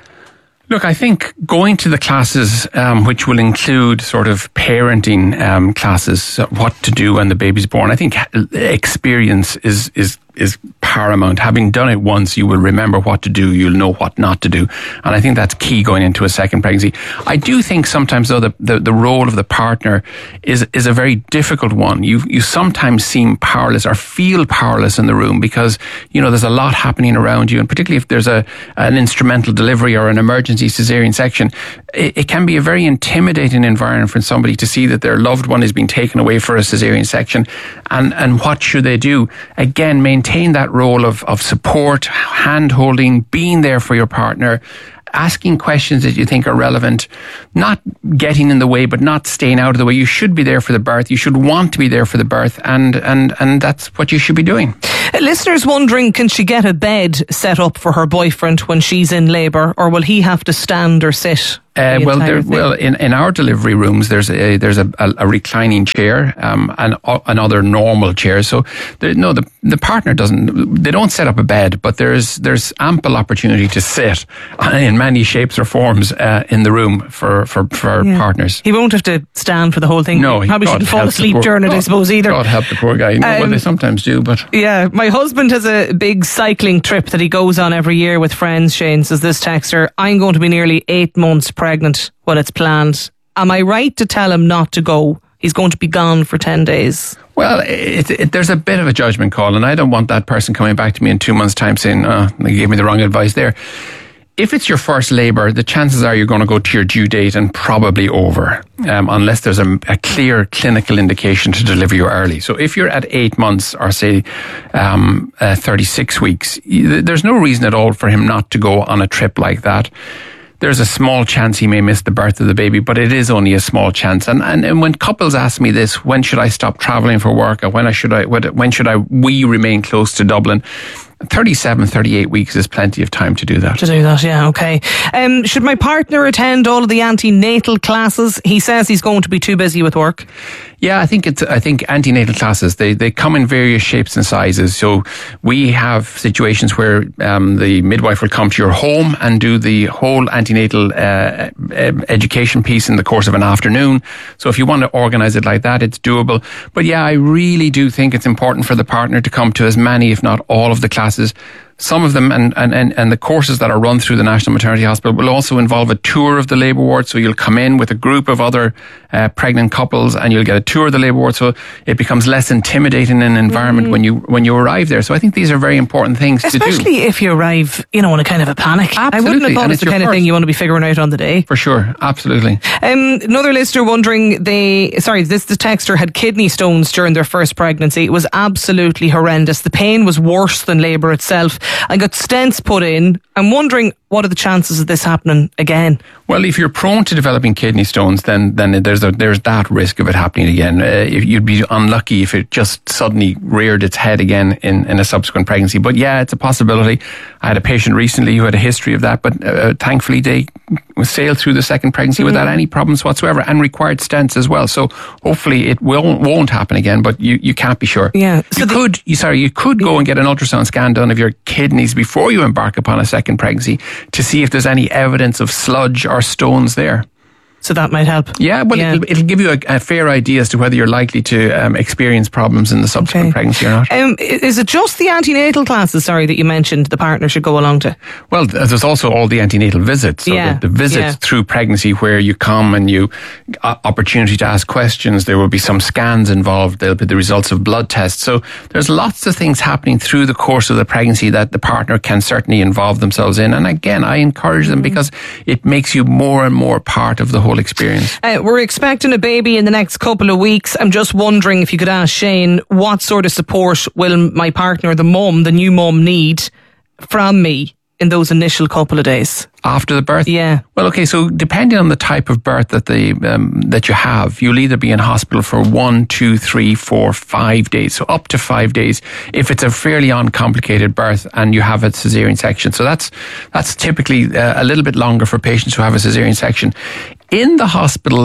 Look, I think going to the classes, um, which will include sort of parenting um, classes, what to do when the baby's born, I think experience is is is paramount. Having done it once, you will remember what to do. You'll know what not to do. And I think that's key going into a second pregnancy. I do think sometimes, though, the, the, the role of the partner is is a very difficult one. You you sometimes seem powerless or feel powerless in the room because, you know, there's a lot happening around you. And particularly if there's a an instrumental delivery or an emergency cesarean section, it, it can be a very intimidating environment for somebody to see that their loved one is being taken away for a cesarean section. And, and what should they do? Again, maintain that role of, of support, hand-holding, being there for your partner, asking questions that you think are relevant, not getting in the way, but not staying out of the way. You should be there for the birth. You should want to be there for the birth, and and and that's what you should be doing. Listeners wondering, can she get a bed set up for her boyfriend when she's in labour, or will he have to stand or sit? Uh, well, there, well, in, in our delivery rooms, there's a there's a, a, a reclining chair um, and uh, another normal chair. So, there, no, the the partner doesn't. They don't set up a bed, but there's there's ample opportunity to sit in many shapes or forms uh, in the room for for, for yeah. partners. He won't have to stand for the whole thing. No, he probably God shouldn't fall asleep poor, during it, God, I suppose, either. God help the poor guy. No, um, well, they sometimes do, but yeah, my husband has a big cycling trip that he goes on every year with friends. Shane, says this texter, I'm going to be nearly eight months pregnant when it's planned. Am I right to tell him not to go? He's going to be gone for ten days. Well, it, it, there's a bit of a judgment call, and I don't want that person coming back to me in two months' time saying, oh, they gave me the wrong advice there. If it's your first labour, the chances are you're going to go to your due date and probably over, um, unless there's a, a clear clinical indication to deliver you early. So if you're at eight months or say um, uh, thirty-six weeks, there's no reason at all for him not to go on a trip like that. There's a small chance he may miss the birth of the baby, but it is only a small chance. And and, and when couples ask me this, when should I stop travelling for work, or when I should I when should I we remain close to Dublin? thirty-seven, thirty-eight weeks is plenty of time to do that. To do that, yeah, okay. Um, should my partner attend all of the antenatal classes? He says he's going to be too busy with work. Yeah, I think it's. I think antenatal classes they, they come in various shapes and sizes. So we have situations where um, the midwife will come to your home and do the whole antenatal uh, education piece in the course of an afternoon. So if you want to organise it like that, it's doable. But yeah, I really do think it's important for the partner to come to as many, if not all, of the classes. Some of them and, and, and, and the courses that are run through the National Maternity Hospital will also involve a tour of the labour ward. So you'll come in with a group of other uh, pregnant couples and you'll get a tour of the labour ward. So it becomes less intimidating an environment mm. when you when you arrive there. So I think these are very important things Especially to do. Especially if you arrive, you know, in a kind of a panic. Absolutely. I wouldn't have thought and it's the kind first. of thing you want to be figuring out on the day. For sure. Absolutely. Um, another listener wondering, they, sorry, this the texter had kidney stones during their first pregnancy. It was absolutely horrendous. The pain was worse than labour itself. I got stents put in. I'm wondering, what are the chances of this happening again? Well, if you're prone to developing kidney stones, then then there's a, there's that risk of it happening again. Uh, you'd be unlucky if it just suddenly reared its head again in, in a subsequent pregnancy. But yeah, it's a possibility. I had a patient recently who had a history of that, but uh, thankfully they sailed through the second pregnancy mm. without any problems whatsoever and required stents as well. So hopefully it will, won't happen again, but you, you can't be sure. Yeah. So you the, could, you, sorry, you could go yeah. and get an ultrasound scan done of your kidneys before you embark upon a second pregnancy to see if there's any evidence of sludge or stones there. So that might help. Yeah, well, yeah. It'll, it'll give you a, a fair idea as to whether you're likely to um, experience problems in the subsequent okay. pregnancy or not. Um, is it just the antenatal classes, sorry, that you mentioned the partner should go along to? Well, there's also all the antenatal visits. So yeah. the, the visits yeah. through pregnancy where you come and you, uh, opportunity to ask questions. There will be some scans involved. There'll be the results of blood tests. So there's lots of things happening through the course of the pregnancy that the partner can certainly involve themselves in. And again, I encourage them mm. because it makes you more and more part of the whole experience. Uh, we're expecting a baby in the next couple of weeks. I'm just wondering if you could ask Shane, what sort of support will my partner, the mum, the new mum, need from me in those initial couple of days? After the birth? Yeah. Well, okay, so depending on the type of birth that the um, that you have, you'll either be in hospital for one, two, three, four, five days. So up to five days if it's a fairly uncomplicated birth and you have a caesarean section. So that's that's typically uh, a little bit longer for patients who have a caesarean section. In the hospital, there's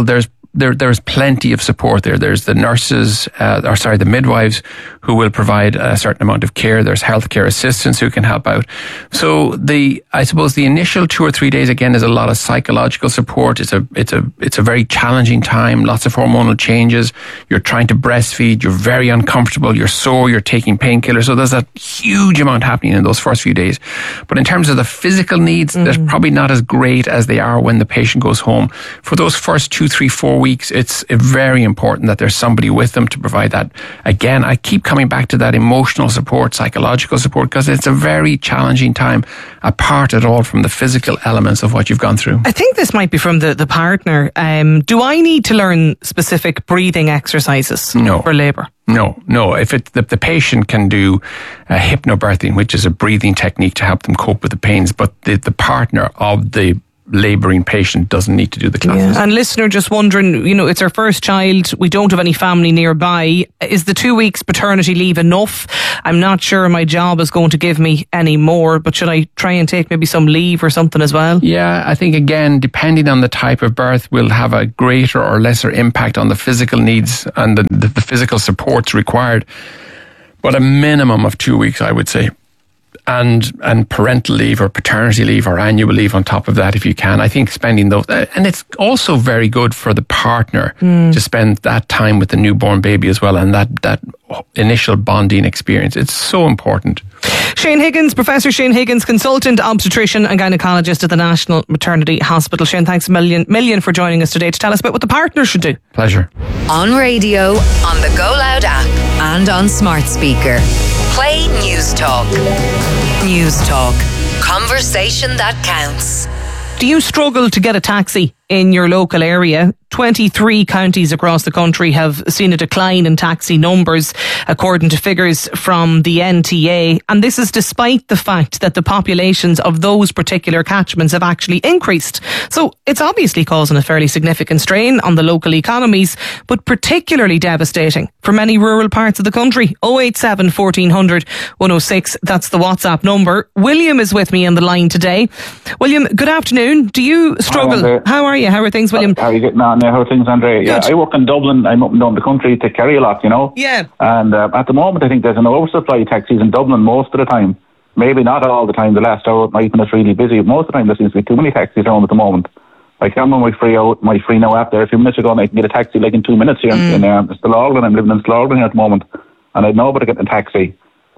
there there's plenty of support there. There's the nurses, uh, or sorry, the midwives who will provide a certain amount of care. There's healthcare assistants who can help out. So the, I suppose the initial two or three days again is a lot of psychological support. It's a, it's a, it's a very challenging time. Lots of hormonal changes. You're trying to breastfeed. You're very uncomfortable. You're sore. You're taking painkillers. So there's a huge amount happening in those first few days. But in terms of the physical needs, mm. they're probably not as great as they are when the patient goes home. For those first two, three, four weeks, it's very important that there's somebody with them to provide that. Again, I keep coming back to that emotional support, psychological support, because it's a very challenging time, apart at all from the physical elements of what you've gone through. I think this might be from the, the partner. Um, do I need to learn specific breathing exercises no. for labour? No, no. If it, the, the patient can do uh, hypnobirthing, which is a breathing technique to help them cope with the pains, but the, the partner of the labouring patient doesn't need to do the classes. Yeah. And listener just wondering, you know, it's our first child, we don't have any family nearby. Is the two weeks paternity leave enough? I'm not sure my job is going to give me any more, but should I try and take maybe some leave or something as well? Yeah, I think again, depending on the type of birth, will have a greater or lesser impact on the physical needs and the, the, the physical supports required. But a minimum of two weeks, I would say. And and parental leave or paternity leave or annual leave on top of that if you can. I think spending those, and it's also very good for the partner mm. to spend that time with the newborn baby as well, and that, that initial bonding experience. It's so important. Shane Higgins, Professor Shane Higgins, consultant obstetrician and gynaecologist at the National Maternity Hospital. Shane, thanks a million, million for joining us today to tell us about what the partner should do. Pleasure. On radio, on the Go Loud app and on smart speaker. Play News Talk. News Talk. Conversation that counts. Do you struggle to get a taxi in your local area? twenty-three counties across the country have seen a decline in taxi numbers, according to figures from the N T A. And this is despite the fact that the populations of those particular catchments have actually increased. So it's obviously causing a fairly significant strain on the local economies, but particularly devastating for many rural parts of the country. oh eight seven, fourteen hundred, one oh six, that's the WhatsApp number. William is with me on the line today. William, good afternoon. Do you struggle? Hi, How are you? How are things, William? How are you getting on? How are things, Andre? Yeah, I work in Dublin. I'm up and down the country to carry a lot, you know. Yeah. And uh, at the moment, I think there's an oversupply of taxis in Dublin most of the time. Maybe not all the time. The last hour might when it's really busy. Most of the time, there seems to be too many taxis around at the moment. Like I'm on my free out, my free now app there a few minutes ago, and I can get a taxi like in two minutes here mm. in um, Stillorgan. I'm living in Stillorgan here at the moment, and I'd know about getting a taxi.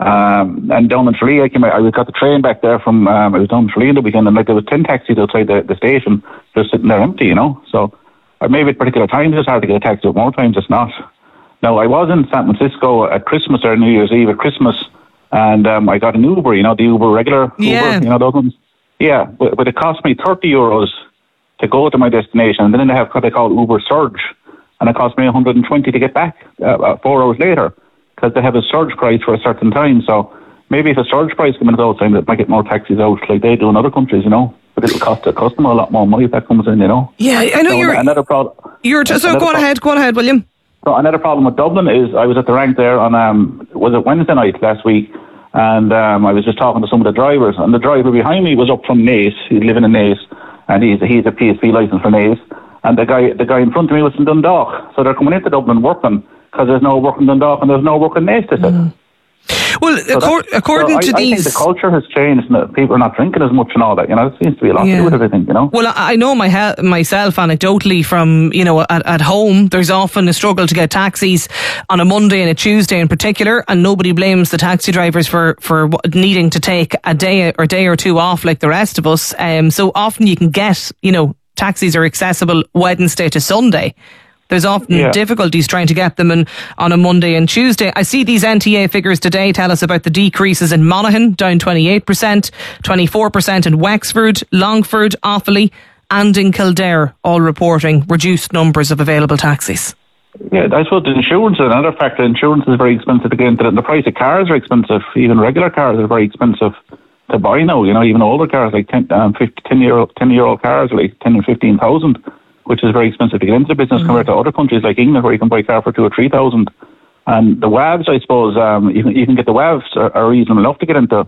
Um, and down in Tralee, I came. I got the train back there from. Um, I was down in Tralee in the weekend, and like there was ten taxis outside the, the station, just sitting there empty, you know. So. Or maybe at particular times it's hard to get a taxi, but more times it's not. Now, I was in San Francisco at Christmas or New Year's Eve at Christmas, and um, I got an Uber, you know, the Uber regular yeah. Uber, you know, those ones. Yeah, but, but it cost me thirty euros to go to my destination, and then they have what they call Uber Surge, and it cost me one hundred twenty to get back uh, four hours later, because they have a surge price for a certain time. So maybe if a surge price comes in at those times, it might get more taxis out like they do in other countries, you know. But it'll cost the customer a lot more money if that comes in, you know. Yeah, I know so you're. Another problem. You're just, so go on ahead, go on ahead, William. So another problem with Dublin is I was at the rank there on um was it Wednesday night last week, and um I was just talking to some of the drivers, and the driver behind me was up from Naas. He's living in Naas, and he's he's a P S V licence for Naas, and the guy the guy in front of me was from Dundalk. So they're coming into Dublin working because there's no work in Dundalk and there's no work in Naas. They said. Mm. Well, so accor- according so to I, these... I think the culture has changed and people are not drinking as much and all that, you know. It seems to be a lot yeah. to do with everything, you know. Well, I know my he- myself anecdotally from, you know, at, at home, there's often a struggle to get taxis on a Monday and a Tuesday in particular, and nobody blames the taxi drivers for, for needing to take a day or day or two off like the rest of us. Um, so often you can get, you know, taxis are accessible Wednesday to Sunday. There's often yeah. difficulties trying to get them in, on a Monday and Tuesday. I see these N T A figures today tell us about the decreases in Monaghan, down twenty-eight percent, twenty-four percent in Wexford, Longford, Offaly and in Kildare, all reporting reduced numbers of available taxis. Yeah, I suppose the insurance is another factor. Insurance is very expensive again. The price of cars are expensive. Even regular cars are very expensive to buy now. You know, even older cars like ten, um, fifty, ten year old, ten year old cars are like ten and fifteen thousand. Which is very expensive to get into the business mm. compared to other countries like England where you can buy a car for two or three thousand. And the W A Vs, I suppose, um, you, can, you can get the W A Vs are, are reasonable enough to get into.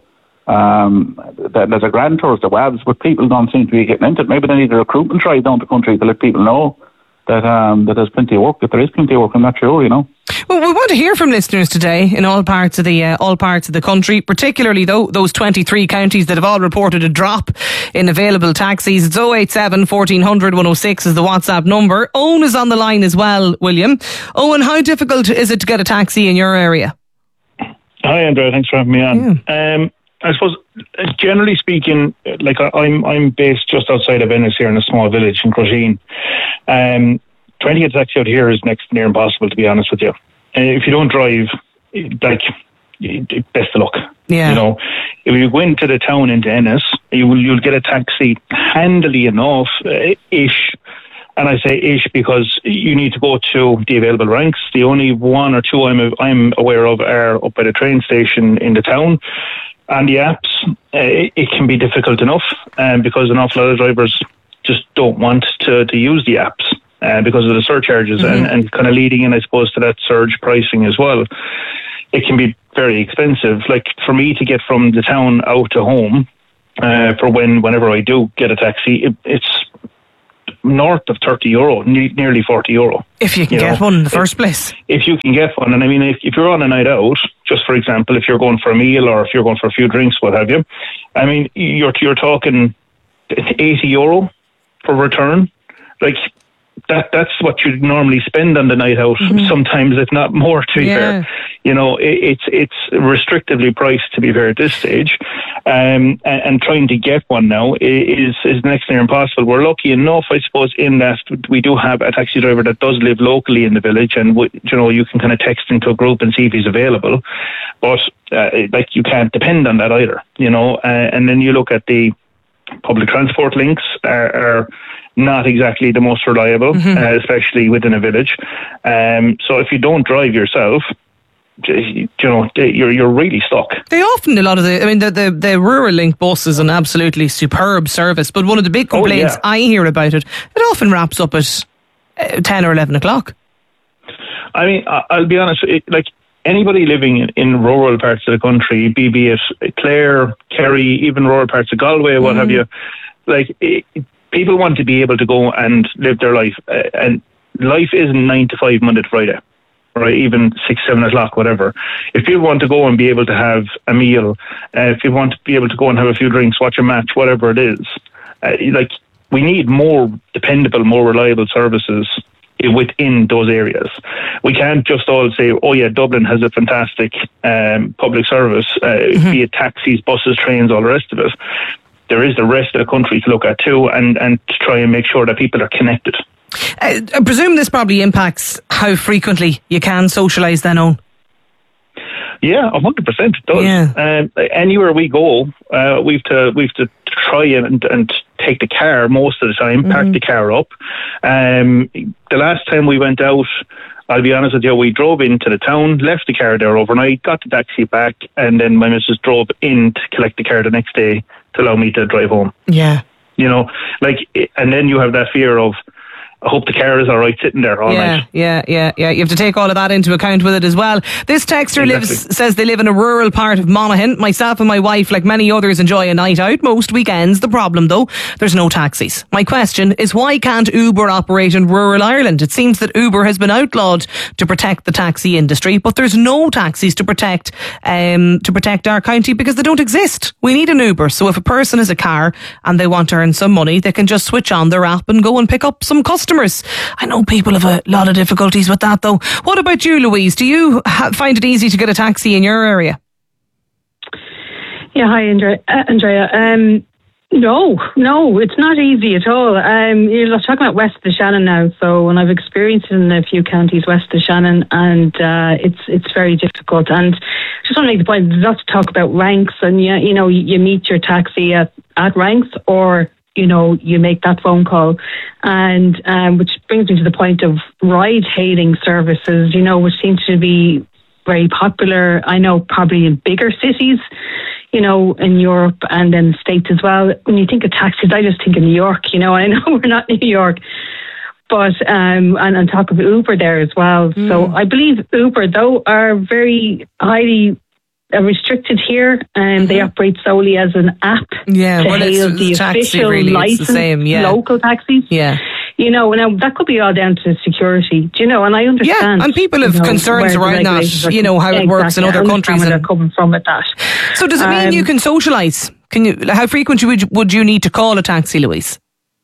Um, there's a grand tours, the W A Vs, but people don't seem to be getting into it. Maybe they need a recruitment drive down the country to let people know that um, that there's plenty of work. If there is plenty of work, I'm not sure, you know. Well, we want to hear from listeners today in all parts of the uh, all parts of the country, particularly though those twenty-three counties that have all reported a drop in available taxis. It's oh eight seven, fourteen hundred, one oh six is the WhatsApp number. Owen is on the line as well, William. Owen, how difficult is it to get a taxi in your area? Hi, Andrea. Thanks for having me on. Yeah. Um, I suppose, generally speaking, like I'm I'm based just outside of Ennis here in a small village in Crusheen. Um, trying to get a taxi out here is next to near impossible, to be honest with you. Uh, if you don't drive, like, best of luck. Yeah. You know, if you go into the town into Ennis, you will you'll get a taxi handily enough, uh, ish. And I say ish because you need to go to the available ranks. The only one or two I'm I'm aware of are up by the train station in the town. And the apps, uh, it, it can be difficult enough um, because an awful lot of drivers just don't want to, to use the apps uh, because of the surcharges mm-hmm. and, and kind of leading in, I suppose, to that surge pricing as well. It can be very expensive. Like for me to get from the town out to home uh, for when whenever I do get a taxi, it, it's north of thirty euro, ne- nearly forty euro. If you can you get know, one in the first place. If you can get one. And I mean, if, if you're on a night out, just for example, if you're going for a meal or if you're going for a few drinks, what have you, I mean, you're you're talking eighty euro for return. Like, that that's what you normally spend on the night out, mm-hmm. sometimes, if not more, to be yeah. fair. You know, it, it's it's restrictively priced, to be fair, at this stage. Um, and, and trying to get one now is is next to near impossible. We're lucky enough, I suppose, in that we do have a taxi driver that does live locally in the village, and we, you know, you can kind of text into a group and see if he's available. But uh, like, you can't depend on that either, you know. Uh, and then you look at the public transport links are, are not exactly the most reliable, mm-hmm. uh, especially within a village. Um, so if you don't drive yourself, you know, you're you're really stuck. They often, a lot of the, I mean, the, the, the rural link bus is an absolutely superb service, but one of the big complaints oh, yeah. I hear about it, it often wraps up at uh, ten or eleven o'clock. I mean, I'll be honest, it, like, anybody living in, in rural parts of the country, be, be it Clare, Kerry, even rural parts of Galway, what mm. have you, like, it, people want to be able to go and live their life, uh, and life isn't nine to five Monday to Friday, right? Even six, seven o'clock, whatever. If people want to go and be able to have a meal, uh, if you want to be able to go and have a few drinks, watch a match, whatever it is, uh, like, we need more dependable, more reliable services within those areas. We can't just all say, oh yeah, Dublin has a fantastic um, public service, uh, mm-hmm. be it taxis, buses, trains, all the rest of it. There is the rest of the country to look at too, and, and to try and make sure that people are connected. Uh, I presume this probably impacts how frequently you can socialise then, Owen. Yeah, one hundred percent it does. Yeah. Um, anywhere we go, uh, we've to we've to try and, and take the car most of the time, mm-hmm. park the car up. Um, the last time we went out, I'll be honest with you, we drove into the town, left the car there overnight, got the taxi back, and then my missus drove in to collect the car the next day to allow me to drive home. Yeah. You know, like, and then you have that fear of, I hope the car is all right sitting there all yeah, night. Yeah, yeah, yeah. You have to take all of that into account with it as well. This texter exactly. lives says they live in a rural part of Monaghan. Myself and my wife, like many others, enjoy a night out most weekends. The problem, though, there's no taxis. My question is, why can't Uber operate in rural Ireland? It seems that Uber has been outlawed to protect the taxi industry, but there's no taxis to protect um, to protect our county because they don't exist. We need an Uber. So if a person has a car and they want to earn some money, they can just switch on their app and go and pick up some customers. I know people have a lot of difficulties with that, though. What about you, Louise? Do you ha- find it easy to get a taxi in your area? Yeah, hi, Andrea. Uh, Andrea. Um, no, no, it's not easy at all. Um, you're talking about west of the Shannon now, so and I've experienced it in a few counties west of the Shannon, and uh, it's it's very difficult. And just want to make the point, there's lots to talk about ranks, and you, you know, you meet your taxi at, at ranks, or you know, you make that phone call. And um, which brings me to the point of ride-hailing services, you know, which seem to be very popular, I know, probably in bigger cities, you know, in Europe and in the States as well. When you think of taxis, I just think of New York, you know, I know we're not New York. But, um, and on top of Uber there as well. Mm. So I believe Uber, though, are very highly Uh, restricted here, and um, they operate solely as an app yeah, to well, hail it's, the it's official taxi, really. licensed it's the same, yeah. local taxis. Yeah, You know, now that could be all down to security, do you know? And I understand. Yeah, and people have you know, concerns around that, you know, how it works in other countries. Where And they're coming from with that. So does it mean Um, you can socialise? Can you? How frequent would you, would you need to call a taxi, Louise?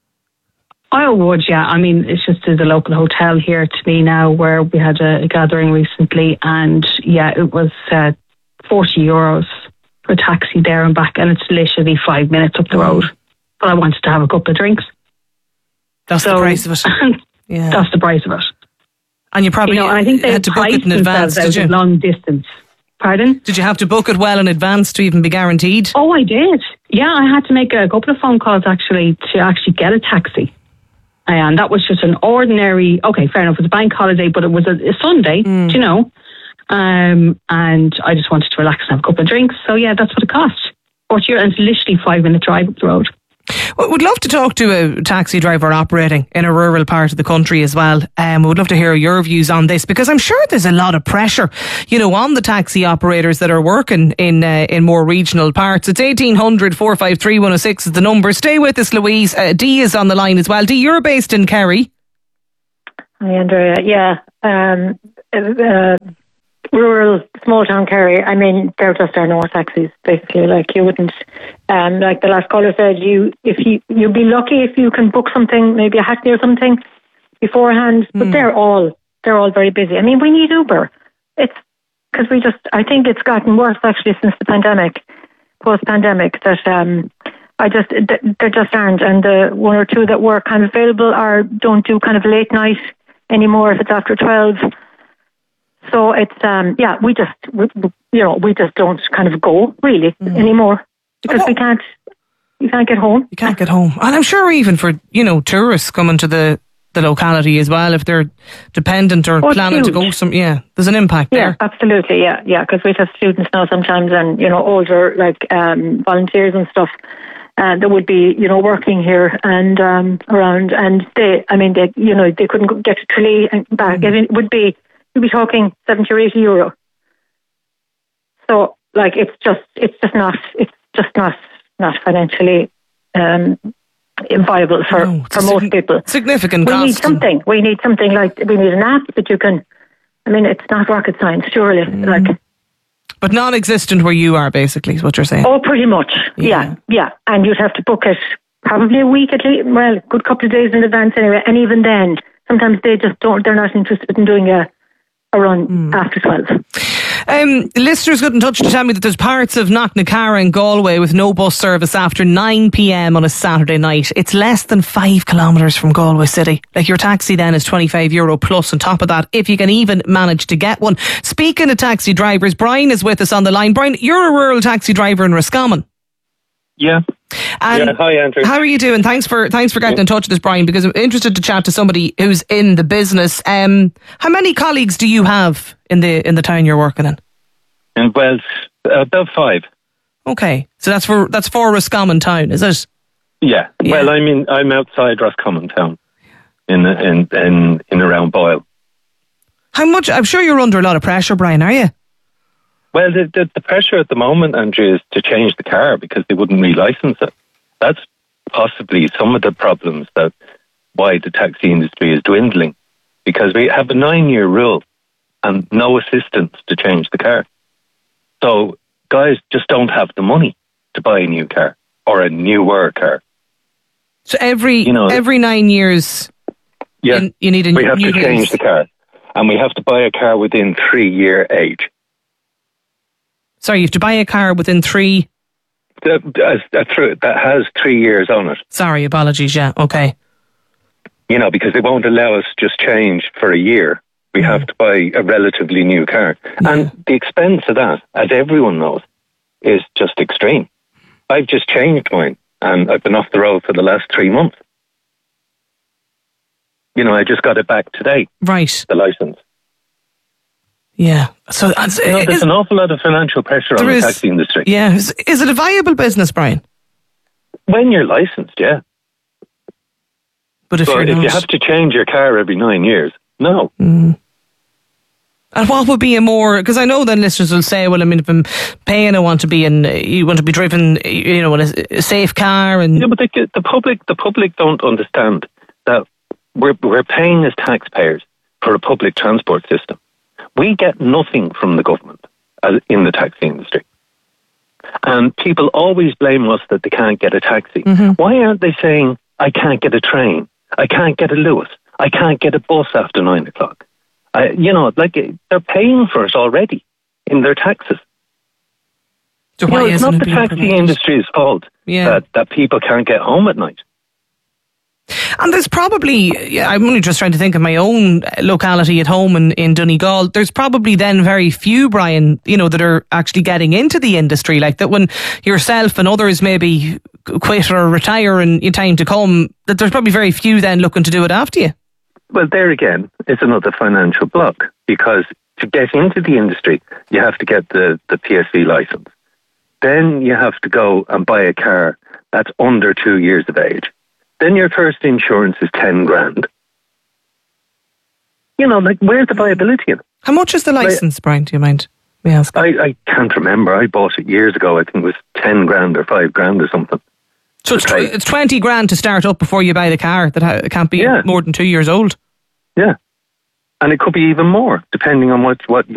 I would, yeah. I mean, it's just there's a local hotel here to me now where we had a, a gathering recently, and yeah, it was uh, forty euros for a taxi there and back, and it's literally five minutes up the road. But I wanted to have a couple of drinks. That's so, the price of it. Yeah, that's the price of it. And you probably you know, I think they had to book it in advance, did you? Long distance. Pardon? Did you have to book it well in advance to even be guaranteed? Oh, I did. Yeah, I had to make a couple of phone calls actually to actually get a taxi. And that was just an ordinary, okay, fair enough, it was a bank holiday, but it was a, a Sunday, mm. do you know? Um, and I just wanted to relax and have a couple of drinks. So yeah, that's what it cost. forty euros, and it's literally five minute drive up the road. Well, we'd love to talk to a taxi driver operating in a rural part of the country as well. Um, we'd love to hear your views on this, because I'm sure there's a lot of pressure, you know, on the taxi operators that are working in uh, in more regional parts. It's eighteen hundred, four five three, one oh six is the number. Stay with us, Louise. Uh, Dee is on the line as well. Dee, you're based in Kerry. Hi, Andrea. Yeah. Um, uh, rural, small town Kerry. I mean, there just are no taxis, basically. Like, you wouldn't, um, like the last caller said, you, if you, you'd be lucky if you can book something, maybe a Hackney or something beforehand, but mm. they're all, they're all very busy. I mean, we need Uber. It's, because we just, I think it's gotten worse actually since the pandemic, post-pandemic, that, um, I just, there just aren't. And the one or two that were kind of available are, don't do kind of late night anymore if it's after twelve. So it's, um, yeah, we just, we, you know, we just don't kind of go really mm. anymore, because we can't, you can't get home. You can't get home. And I'm sure even for, you know, tourists coming to the, the locality as well, if they're dependent or oh, planning to go some, yeah, there's an impact yeah, there. Yeah, absolutely, yeah, yeah, because we have students now sometimes, and, you know, older, like, um, volunteers and stuff, uh, that would be, you know, working here and, um, around, and they, I mean, they, you know, they couldn't get to Tralee and back. Mm. It would be, you'd be talking seventy or eighty euro. So, like, it's just, it's just not, it's just not, not financially um, viable for, no, for most sig- people. Significant we cost. We need something. We need something like, we need an app that you can, I mean, it's not rocket science, surely. Mm. Like, but non-existent where you are, basically, is what you're saying. Oh, pretty much. Yeah, yeah. yeah. And you'd have to book it probably a week at least, well, a good couple of days in advance anyway. And even then, sometimes they just don't, they're not interested in doing a, a run mm. after twelve. Um, listeners got in touch to tell me that there's parts of Knocknacarra and Galway with no bus service after nine p.m. on a Saturday night. It's less than five kilometres from Galway City. Like, your taxi then is twenty-five euro plus on top of that, if you can even manage to get one. Speaking of taxi drivers, Brian is with us on the line. Brian, you're a rural taxi driver in Roscommon. Yeah. And yeah. Hi, Andrew. How are you doing? Thanks for thanks for getting yeah. in touch with us, Brian, because I'm interested to chat to somebody who's in the business. Um, how many colleagues do you have in the in the town you're working in? And well, about five. Okay, so that's for that's for Roscommon town, is it? Yeah. yeah. Well, I mean, I'm outside Roscommon town, in in in in around Boyle. How much? I'm sure you're under a lot of pressure, Brian. Are you? Well, the, the, the pressure at the moment, Andrew, is to change the car because they wouldn't relicense it. That's possibly some of the problems that why the taxi industry is dwindling, because we have a nine-year rule and no assistance to change the car. So guys just don't have the money to buy a new car or a newer car. So every you know, every nine years, yeah, you, you need a we new have new to change years. the car, and we have to buy a car within three-year age. Sorry, you have to buy a car within three... That, that, that has three years on it. Sorry, apologies, yeah, okay. You know, because they won't allow us just change for a year. We mm. have to buy a relatively new car. Yeah. And the expense of that, as everyone knows, is just extreme. I've just changed mine, and I've been off the road for the last three months. You know, I just got it back today. Right. The licence. Yeah. So uh, you know, there's is, an awful lot of financial pressure on the is, taxi industry. Yeah. Is, is it a viable business, Brian? When you're licensed, yeah. But if, but you're if not... you have to change your car every nine years, no. Mm. And what would be a more... Because I know then listeners will say, well, I mean, if I'm paying, I want to be in... You want to be driven, you know, in a, a safe car and... Yeah, but the, the public, the public don't understand that we're, we're paying as taxpayers for a public transport system. We get nothing from the government as in the taxi industry. And people always blame us that they can't get a taxi. Mm-hmm. Why aren't they saying, I can't get a train, I can't get a Lewis, I can't get a bus after nine o'clock? I, you know, like they're paying for it already in their taxes. So you why know, it's not isn't the it being taxi promoted? industry's fault Yeah. that, that people can't get home at night. And there's probably, yeah, I'm only just trying to think of my own locality at home in, in Donegal. There's probably then very few, Brian, you know, that are actually getting into the industry. Like that when yourself and others maybe quit or retire in, in time to come, that there's probably very few then looking to do it after you. Well, there again, it's another financial block, because to get into the industry, you have to get the, the P S V licence. Then you have to go and buy a car that's under two years of age. Then your first insurance is ten grand. You know, like, where's the viability in it? How much is the licence, Brian, do you mind me asking? I, I can't remember. I bought it years ago. I think it was ten grand or five grand or something. So it's, tw- it's twenty grand to start up before you buy the car that ha- can't be Yeah. more than two years old? Yeah. And it could be even more, depending on what, what